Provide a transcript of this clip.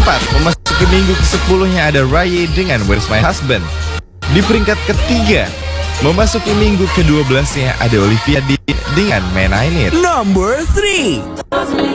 keempat, memasuki minggu ke-10-nya ada Raya dengan Where's My Husband. Di peringkat ketiga, memasuki minggu ke-12-nya ada Olivia Dean dengan Man I Need. Number 3.